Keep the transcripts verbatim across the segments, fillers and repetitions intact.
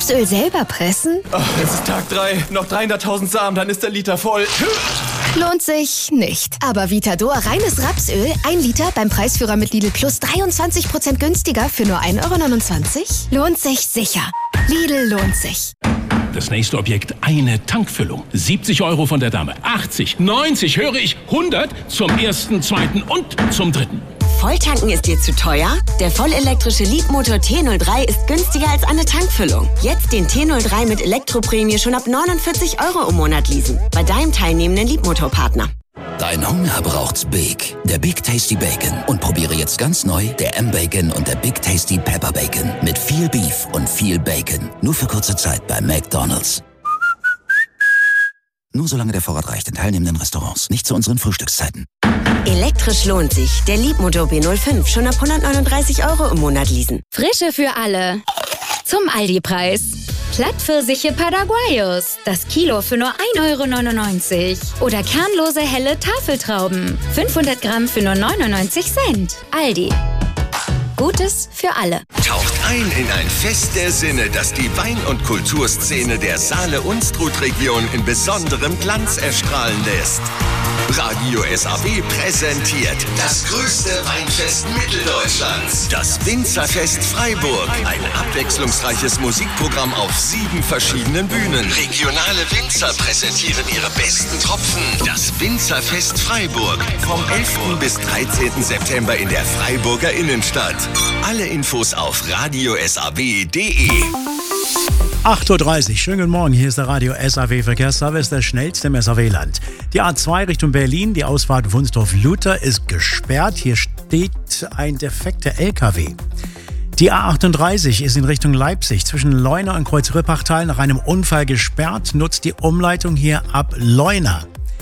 Rapsöl selber pressen? Ach, es ist Tag drei. Noch dreihunderttausend Samen, dann ist der Liter voll. Lohnt sich nicht. Aber Vitador reines Rapsöl, ein Liter beim Preisführer mit Lidl Plus dreiundzwanzig Prozent günstiger für nur ein Euro neunundzwanzig? Lohnt sich sicher. Lidl lohnt sich. Das nächste Objekt, eine Tankfüllung. siebzig Euro von der Dame. achtzig, neunzig, höre ich, hundert zum ersten, zweiten und zum dritten. Volltanken ist dir zu teuer? Der vollelektrische Leapmotor T null drei ist günstiger als eine Tankfüllung. Jetzt den T null drei mit Elektroprämie schon ab neunundvierzig Euro im Monat leasen. Bei deinem teilnehmenden Leapmotor-Partner. Dein Hunger braucht's Big. Der Big Tasty Bacon. Und probiere jetzt ganz neu der M-Bacon und der Big Tasty Pepper Bacon. Mit viel Beef und viel Bacon. Nur für kurze Zeit bei McDonald's. Nur solange der Vorrat reicht in teilnehmenden Restaurants. Nicht zu unseren Frühstückszeiten. Elektrisch lohnt sich. Der Leapmotor B null fünf schon ab hundertneununddreißig Euro im Monat leasen. Frische für alle. Zum Aldi-Preis. Plattpfirsiche Paraguayos. Das Kilo für nur ein Euro neunundneunzig. Oder kernlose helle Tafeltrauben. fünfhundert Gramm für nur neunundneunzig Cent. Aldi. Gutes für alle. Taucht ein in ein Fest der Sinne, das die Wein- und Kulturszene der Saale-Unstrut-Region in besonderem Glanz erstrahlen lässt. Radio S A W präsentiert das größte Weinfest Mitteldeutschlands. Das Winzerfest Freiburg. Ein abwechslungsreiches Musikprogramm auf sieben verschiedenen Bühnen. Regionale Winzer präsentieren ihre besten Tropfen. Das Winzerfest Freiburg. Vom elften bis dreizehnten September in der Freiburger Innenstadt. Alle Infos auf radio s a w punkt d e. acht Uhr dreißig, schönen guten Morgen, hier ist der Radio S A W Verkehrsservice, der schnellste im S A W-Land. Die A zwei Richtung Berlin, die Ausfahrt Wunsdorf-Luther ist gesperrt, hier steht ein defekter L K W. Die A achtunddreißig ist in Richtung Leipzig zwischen Leuna und Kreuz-Rippachtal nach einem Unfall gesperrt, nutzt die Umleitung hier ab Leuna.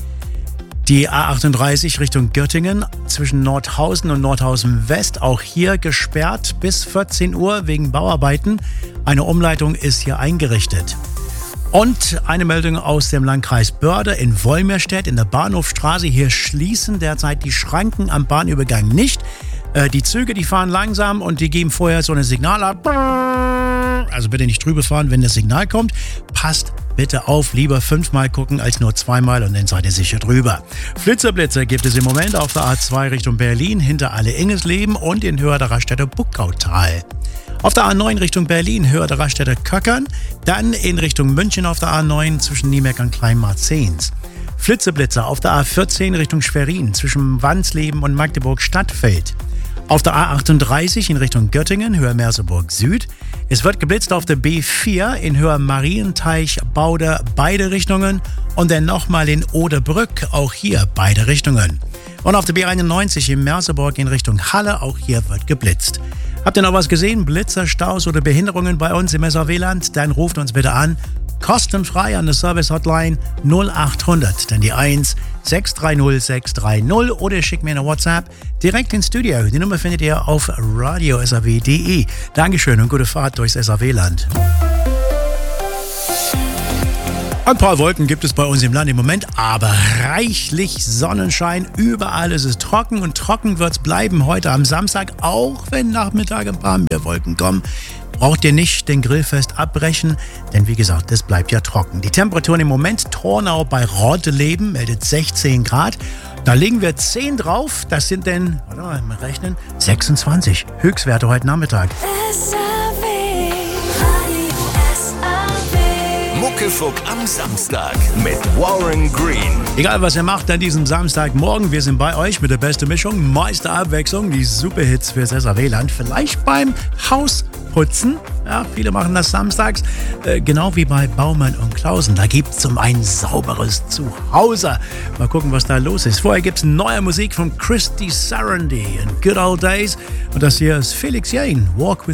Die A achtunddreißig Richtung Göttingen zwischen Nordhausen und Nordhausen West, auch hier gesperrt bis vierzehn Uhr wegen Bauarbeiten. Eine Umleitung ist hier eingerichtet. Und eine Meldung aus dem Landkreis Börde in Wolmirstedt in der Bahnhofstraße. Hier schließen derzeit die Schranken am Bahnübergang nicht. Äh, die Züge, die fahren langsam und die geben vorher so ein Signal ab. Also bitte nicht drüber fahren, wenn das Signal kommt. Passt bitte auf, lieber fünfmal gucken als nur zweimal und dann seid ihr sicher drüber. Flitzerblitzer gibt es im Moment auf der A zwei Richtung Berlin, hinter Alle-Ingesleben und in Höhe der Raststätte Buckautal. Auf der A neun Richtung Berlin, Höhe der Raststätte Köckern, dann in Richtung München auf der A neun zwischen Niemerk und Kleinmarzens. Flitzeblitzer auf der A vierzehn Richtung Schwerin zwischen Wansleben und Magdeburg-Stadtfeld. Auf der A achtunddreißig in Richtung Göttingen, Höhe Merseburg Süd. Es wird geblitzt auf der B vier in Höhe Marienteich, Bauder, beide Richtungen. Und dann nochmal in Oderbrück, auch hier beide Richtungen. Und auf der B einundneunzig in Merseburg in Richtung Halle, auch hier wird geblitzt. Habt ihr noch was gesehen? Blitzer, Staus oder Behinderungen bei uns im S A W-Land? Dann ruft uns bitte an. Kostenfrei an der Service-Hotline null achthundert, dann die eins sechs drei null sechs drei null oder schickt mir eine WhatsApp direkt ins Studio. Die Nummer findet ihr auf radio s a w punkt d e. Dankeschön und gute Fahrt durchs S A W-Land. Ein paar Wolken gibt es bei uns im Land im Moment, aber reichlich Sonnenschein. Überall ist es trocken und trocken wird es bleiben heute am Samstag, auch wenn Nachmittag ein paar mehr Wolken kommen. Braucht ihr nicht den Grillfest abbrechen, denn wie gesagt, das bleibt ja trocken. Die Temperaturen im Moment, Tornau bei Rotteleben meldet sechzehn Grad. Da legen wir zehn drauf, das sind denn, warte mal, mal rechnen, sechsundzwanzig Höchstwerte heute Nachmittag. Muckefuck am Samstag mit Warren Green. Egal was ihr macht an diesem Samstagmorgen, wir sind bei euch mit der besten Mischung, meiste Abwechslung, die Superhits fürs S A W-Land. Vielleicht beim Hausputzen, ja, viele machen das samstags, äh, genau wie bei Baumann und Klausen. Da gibt es zum einen sauberes Zuhause. Mal gucken, was da los ist. Vorher gibt es neue Musik von Christy Sarandon in Good Old Days. Und das hier ist Felix Jähn, Walk with